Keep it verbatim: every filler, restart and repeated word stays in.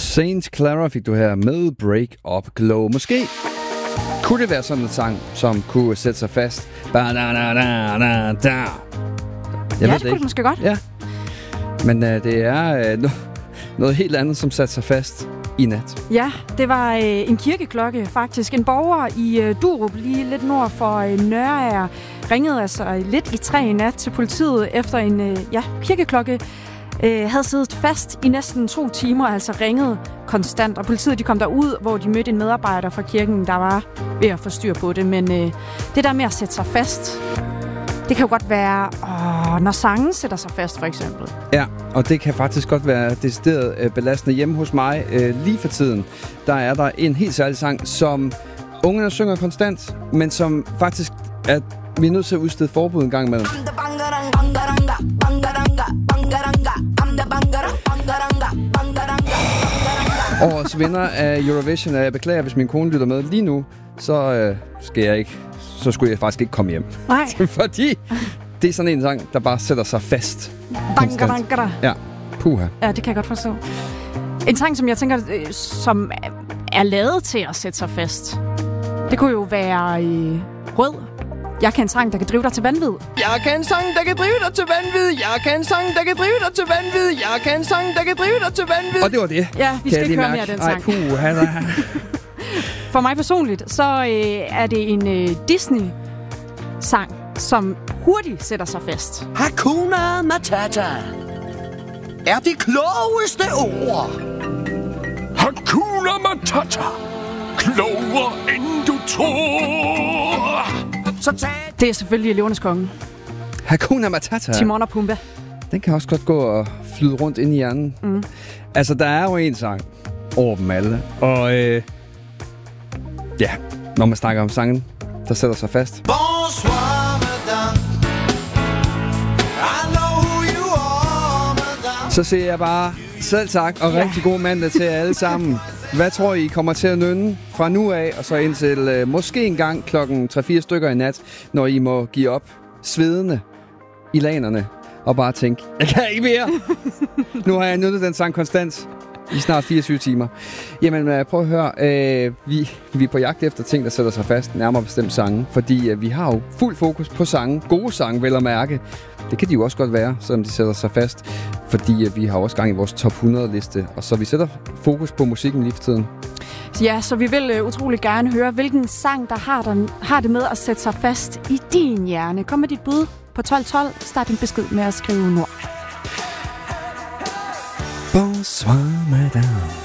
Saint Clara fik du her med Break Up Glow. Måske kunne det være sådan en sang, som kunne sætte sig fast. Ba-da-da-da-da-da. Jeg ja, ved det kunne det måske godt. Ja. Men øh, det er øh, no- noget helt andet, som satte sig fast i nat. Ja, det var øh, en kirkeklokke faktisk. En borger i øh, Durup, lige lidt nord for øh, Nørager, ringede altså lidt i tre i nat til politiet efter en øh, ja, kirkeklokke øh, havde siddet fast i næsten to timer, altså ringet konstant. Og politiet de kom derud, hvor de mødte en medarbejder fra kirken, der var ved at få styr på det. Men øh, det der med at sætte sig fast, det kan jo godt være, åh, når sangen sætter sig fast, for eksempel. Ja, og det kan faktisk godt være decideret øh, belastende hjemme hos mig. Øh, lige for tiden, der er der en helt særlig sang, som ungerne synger konstant, men som faktisk er vi er nødt til at udstede forbud en gang imellem. Årets vinder af Eurovision, og jeg beklager, hvis min kone lytter med lige nu, så øh, skal jeg ikke, så skulle jeg faktisk ikke komme hjem. Nej. Fordi det er sådan en sang, der bare sætter sig fast. Banker, ja, puha. Ja, det kan jeg godt forstå. En sang, som jeg tænker, øh, som er lavet til at sætte sig fast. Det kunne jo være øh, Rød. Jeg kan en sang, der kan drive dig til vanvid. Jeg kan en sang, der kan drive dig til vanvid. Jeg kan en sang, der kan drive dig til vanvid. Jeg kan en sang, der kan drive dig til vanvid. Og det var det. Ja, vi skal ikke høre mere af den sang. Ej, puha, da. For mig personligt, så øh, er det en øh, Disney-sang, som hurtigt sætter sig fast. Hakuna Matata er det klogeste ord. Hakuna Matata. Klogere end du tror. Så tag... Det er selvfølgelig Løvernes Konge. Hakuna Matata. Timon og Pumba. Den kan også godt gå og flyde rundt ind i hjernen. Mm. Altså, der er jo en sang over dem alle. Og øh, ja, når man snakker om sangen, der sætter sig fast. Bonsoir, madame. I know who you are, madame. Så siger jeg bare selv tak, og ja. rigtig god mandag til alle sammen. Hvad tror I kommer til at nynne fra nu af, og så indtil øh, måske en gang klokken tre fire stykker i nat, når I må give op svedende i lanerne og bare tænke, jeg kan ikke mere. Nu har jeg nynnet den sang konstant i snart fireogtyve timer. Jamen, prøv at høre. Øh, vi, vi er på jagt efter ting, der sætter sig fast, nærmere bestemt sange, fordi øh, vi har jo fuld fokus på sange. Gode sange, vel at mærke. Det kan de jo også godt være, selvom de sætter sig fast, fordi øh, vi har også gang i vores top hundrede-liste, og så vi sætter fokus på musikken lige for tiden. Ja, så vi vil uh, utrolig gerne høre, hvilken sang, der har, den, har det med at sætte sig fast i din hjerne. Kom med dit bud på tolv tolv. Start din besked med at skrive nord. Bonsoir, madame.